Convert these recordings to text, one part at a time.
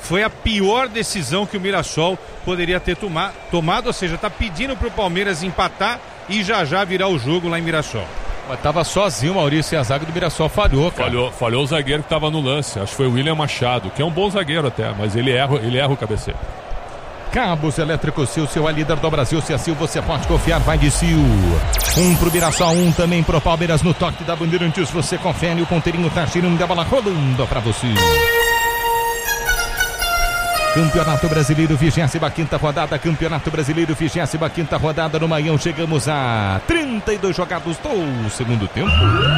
foi a pior decisão que o Mirassol poderia ter tomado, ou seja, tá pedindo pro Palmeiras empatar e já virar o jogo lá em Mirassol. Mas tava sozinho, Maurício, e a zaga do Mirassol falhou, cara. Falhou o zagueiro que tava no lance, acho que foi o William Machado, que é um bom zagueiro até, mas ele erra o cabeceio. Cabos Elétricos Sil, seu é líder do Brasil. Se é Sil, você pode confiar, vai de Sil. 1 pro Mirassol, 1 também pro Palmeiras. No toque da Bandeirantes, você confere, o ponteirinho tá girando, a bola rolando pra você. Campeonato Brasileiro, 25ª rodada. Campeonato Brasileiro, 25ª rodada no Maião. Chegamos a 32 jogados do segundo tempo.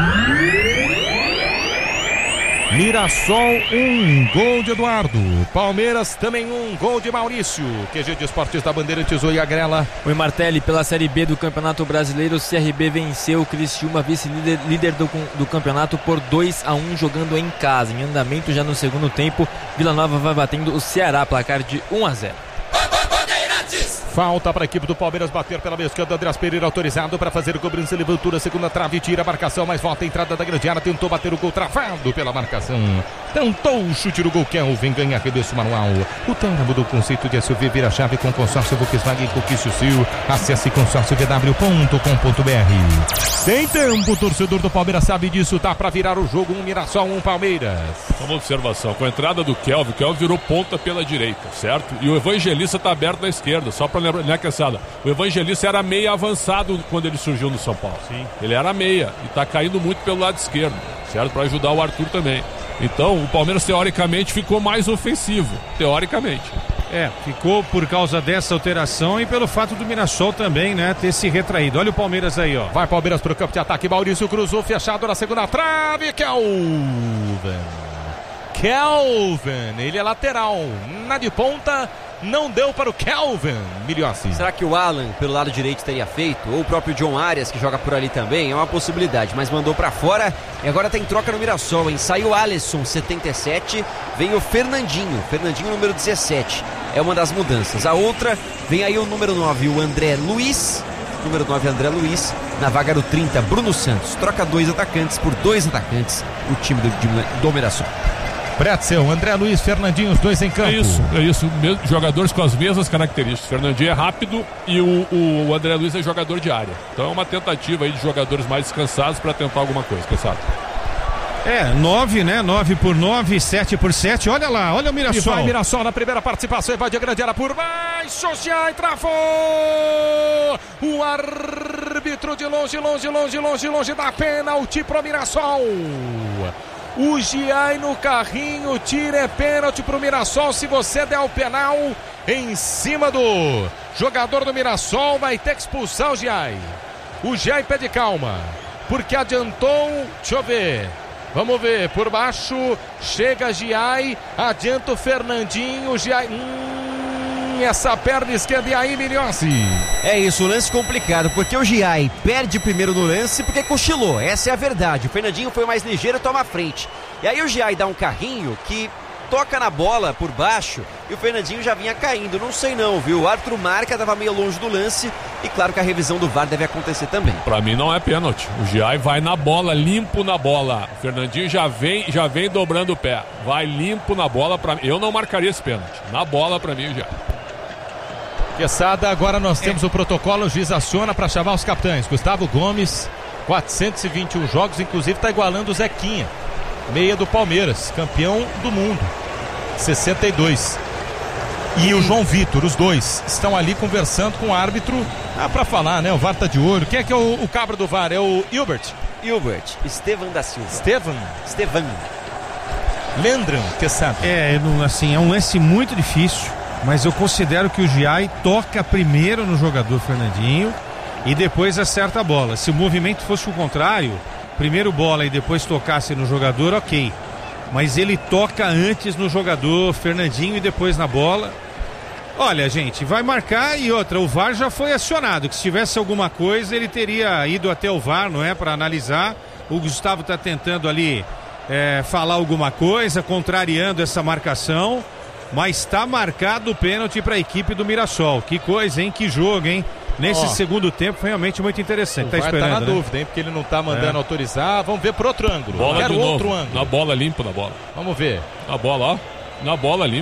Mirassol, 1 gol de Eduardo. Palmeiras também 1 gol de Maurício. QG de Esportes da Bandeirantes, Oi Agrela. Oi Martelli, pela Série B do Campeonato Brasileiro, o CRB venceu o Criciúma, vice-líder do campeonato, por 2-1, jogando em casa. Em andamento já no segundo tempo, Vila Nova vai batendo o Ceará, placar de 1-0. Falta para a equipe do Palmeiras bater pela meia esquerda. Andreas Pereira autorizado para fazer cobrança, levantura, segunda trave, tira a marcação, mas volta a entrada da grande área, tentou bater o gol, travado pela marcação. Tentou o chute do gol, Kelvin ganha arremesso manual. O Tanga mudou o conceito de SUV, vira chave com consórcio Volkswagen, conquiste o seu. Acesse consórciovw.com.br. Tem tempo, o torcedor do Palmeiras sabe disso, tá para virar o jogo. 1 Mirassol, 1 Palmeiras. Uma observação, com a entrada do Kelvin, o Kelvin virou ponta pela direita, certo? E o Evangelista tá aberto na esquerda, só para lembrar, né, Quesada? O Evangelista era meia avançado quando ele surgiu no São Paulo. Sim. Ele era meia e tá caindo muito pelo lado esquerdo, certo? Para ajudar o Arthur também. Então, o Palmeiras teoricamente ficou mais ofensivo, teoricamente. Ficou por causa dessa alteração e pelo fato do Mirassol também, né, ter se retraído. Olha o Palmeiras aí, ó. Vai Palmeiras pro campo de ataque, Maurício cruzou, fechado na segunda trave, Kelvin, ele é lateral, na de ponta, não deu para o Kelvin, Miliossi. Será que o Alan, pelo lado direito, teria feito? Ou o próprio John Arias, que joga por ali também? É uma possibilidade, mas mandou para fora. E agora tem troca no Mirassol, hein? Saiu o Alisson, 77, vem o Fernandinho número 17. É uma das mudanças. A outra, vem aí o número 9, o André Luiz. Número 9, André Luiz. Na vaga do 30, Bruno Santos. Troca 2 atacantes por 2 atacantes, o time do Mirassol. Pretzel, André Luiz, Fernandinho, os dois em campo. É isso, jogadores com as mesmas características. Fernandinho é rápido e o André Luiz é jogador de área. Então é uma tentativa aí de jogadores mais descansados para tentar alguma coisa, pessoal. 9, né? 9 por 9, 7 por 7. Olha lá, olha o Mirassol. E vai Mirassol na primeira participação, vai de grande área por baixo, já travou. O árbitro de longe da pênalti pro Mirassol. O Giai no carrinho, tira, é pênalti pro Mirassol. Se você der o penal em cima do jogador do Mirassol, vai ter que expulsar o Giai. O Giai pede calma, porque adiantou, deixa eu ver. Vamos ver, por baixo, chega Giai, adianta o Fernandinho, Giai... essa perna esquerda, e aí, Miliossi? É isso, lance complicado, porque o Giai perde primeiro no lance porque cochilou, essa é a verdade. O Fernandinho foi mais ligeiro e toma a frente. E aí o Giai dá um carrinho que toca na bola por baixo e o Fernandinho já vinha caindo, não sei não, viu? O árbitro marca, estava meio longe do lance e claro que a revisão do VAR deve acontecer também. Pra mim não é pênalti, o Giai vai na bola, limpo na bola. O Fernandinho já vem dobrando o pé, vai limpo na bola. Eu não marcaria esse pênalti, na bola pra mim o Giai. Quesada, agora nós temos o protocolo, o juiz aciona para chamar os capitães. Gustavo Gomes, 421 jogos, inclusive está igualando o Zequinha, meia do Palmeiras, campeão do mundo, 62. E o João Vitor, os dois estão ali conversando com o árbitro, para falar, né? O VAR tá de olho. Quem é que é o cabra do VAR? É o Hilbert, Estevan da Silva. Estevan. Lendram, Quesada. É um lance muito difícil, mas eu considero que o Giai toca primeiro no jogador Fernandinho e depois acerta a bola. Se o movimento fosse o contrário, primeiro bola e depois tocasse no jogador, ok. Mas ele toca antes no jogador Fernandinho e depois na bola. Olha, gente, vai marcar. E outra, o VAR já foi acionado, que se tivesse alguma coisa ele teria ido até o VAR, não é, para analisar. O Gustavo está tentando ali falar alguma coisa, contrariando essa marcação. Mas está marcado o pênalti para a equipe do Mirassol. Que coisa, hein? Que jogo, hein? Nesse segundo tempo foi realmente muito interessante. Tá esperando, tá na dúvida, hein? Porque ele não tá mandando autorizar. Vamos ver por outro ângulo. Bola Quero de novo. Outro ângulo. Na bola, limpo na bola. Vamos ver. Na bola, ó. Na bola, limpo.